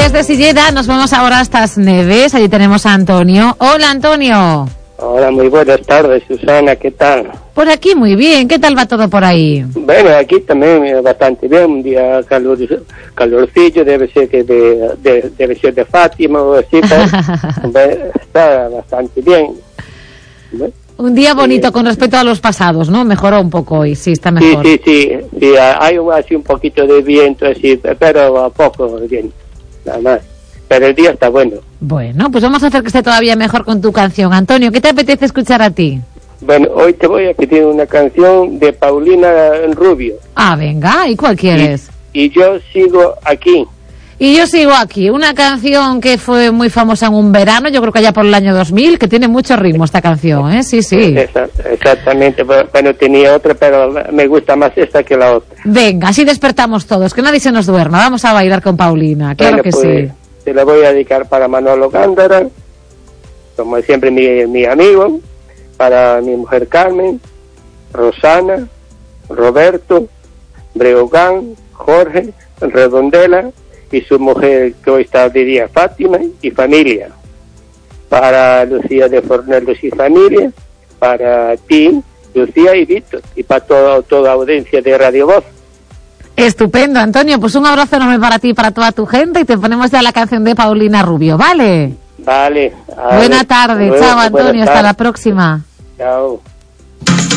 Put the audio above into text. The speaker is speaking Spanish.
desde Silleda nos vamos ahora hasta las Neves. Allí tenemos a Antonio. Hola, Antonio. Hola, muy buenas tardes, Susana, ¿qué tal? Por aquí muy bien, ¿qué tal va todo por ahí? Bueno, aquí también bastante bien, un día calorcillo, debe ser que debe ser de Fátima o así, pero está bastante bien. ¿Ves? Un día bonito con respecto a los pasados, ¿no? Mejoró un poco hoy, sí, está mejor. Sí, hay así un poquito de viento, así, pero a poco bien, nada más. Pero el día está bueno. Bueno, pues vamos a hacer que esté todavía mejor con tu canción. Antonio, ¿qué te apetece escuchar a ti? Bueno, hoy te voy a pedir una canción de Paulina Rubio. Ah, venga, ¿y cuál quieres? Y yo sigo aquí. Y yo sigo aquí, una canción que fue muy famosa en un verano, yo creo que allá por el año 2000, que tiene mucho ritmo esta canción, ¿eh? Sí. Exactamente, bueno, tenía otra, pero me gusta más esta que la otra. Venga, así despertamos todos, que nadie se nos duerma, vamos a bailar con Paulina, claro, que sí. Te la voy a dedicar para Manolo Gándara, como siempre mi amigo, para mi mujer Carmen, Rosana, Roberto, Breogán, Jorge, Redondela y su mujer que hoy está de día, Fátima, y familia. Para Lucía de Fornelos y familia, para ti, Lucía y Víctor, y para toda audiencia de Radio Voz. Estupendo, Antonio, pues un abrazo enorme para ti y para toda tu gente, y te ponemos ya la canción de Paulina Rubio, ¿vale? Vale. Buena tarde, chao, Antonio, hasta la próxima. Chao.